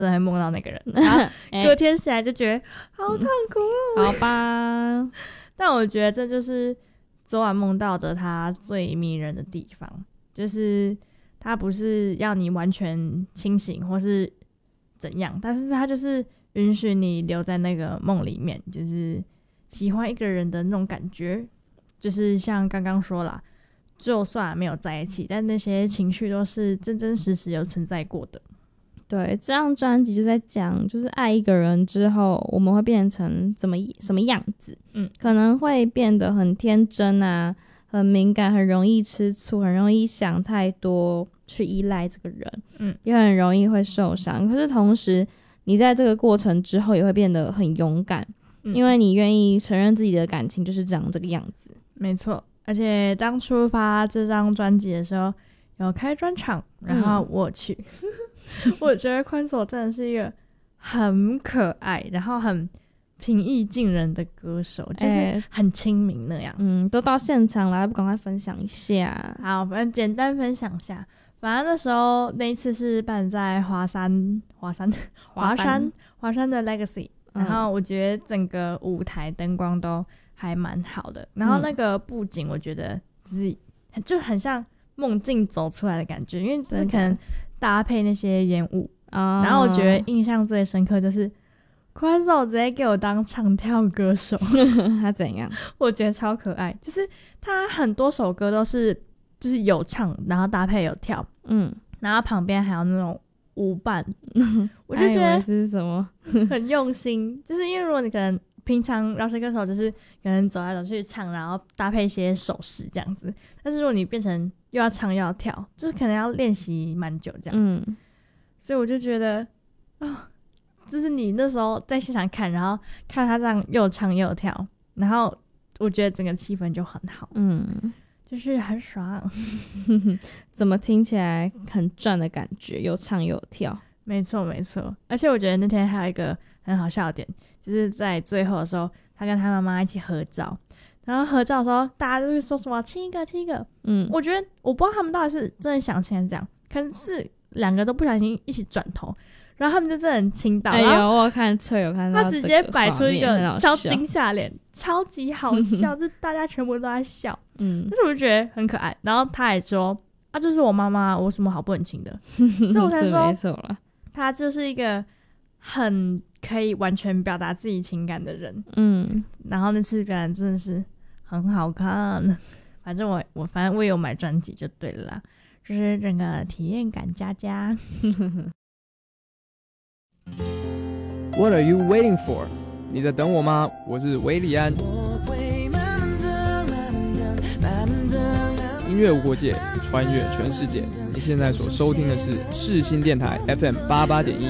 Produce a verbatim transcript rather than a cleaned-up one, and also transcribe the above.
真的会梦到那个人，然后隔天起来就觉得好痛苦哦、 嗯、好吧。 但我觉得这就是昨晚梦到的他最迷人的地方，就是他不是要你完全清醒或是怎样，但是他就是允许你留在那个梦里面，就是喜欢一个人的那种感觉，就是像刚刚说啦，就算没有在一起，但那些情绪都是真真实实有存在过的。 对，这张专辑就在讲，就是爱一个人之后，我们会变成怎么什么样子？嗯，可能会变得很天真啊，很敏感，很容易吃醋，很容易想太多，去依赖这个人，嗯，也很容易会受伤。可是同时，你在这个过程之后，也会变得很勇敢，嗯、因为你愿意承认自己的感情就是长这个样子。 没错，而且当初发这张专辑的时候，有开专场，然后我去。嗯我觉得宽手真的是一个很可爱然后很平易近人的歌手，就是很亲民那样、欸、 嗯，都到现场了，不赶快分享一下？ 好，反正简单分享一下。反正那时候那一次是办在华山华山华山华山的 Legacy、嗯、然后我觉得整个舞台灯光都还蛮好的，然后那个布景我觉得就是就很像梦境走出来的感觉，因为之前搭配那些烟雾、哦、然后我觉得印象最深刻就是宽手直接给我当唱跳歌手他怎样？ 我觉得超可爱，就是他很多首歌都是就是有唱然后搭配有跳，嗯，然后旁边还有那种舞伴我就觉得是什么很用心就是因为如果你可能平常饶舌歌手就是可能走来走去唱然后搭配一些手势这样子，但是如果你变成又要唱又要跳，就是可能要练习蛮久这样，嗯，所以我就觉得啊、哦，就是你那时候在现场看，然后看他这样又唱又跳，然后我觉得整个气氛就很好，嗯，就是很爽怎么听起来很赚的感觉，又唱又跳。 没错没错，而且我觉得那天还有一个很好笑的点，就是在最后的时候他跟他妈妈一起合照，然后合照的时候大家都是说什么亲一个亲一个，嗯，我觉得我不知道他们到底是真的想亲还是这样，可能是两个都不小心一起转头，然后他们就真的很亲到， 哎呦我看车有看到， 他直接摆出一个超惊吓脸，超级好笑就是大家全部都在笑，嗯，但是我就觉得很可爱，然后他还说啊这是我妈妈，我有什么好不能亲的所以我才说没错啦， 他就是一个很可以完全表达自己情感的人，嗯，然后那次表演真的是很好看，反正我我反正我也有买专辑就对了啦，就是整个体验感加加 What are you waiting for？ 你在等我吗？我是韦礼安。音乐无国界，穿越全世界。你现在所收听的是世新电台 F M 八八点一。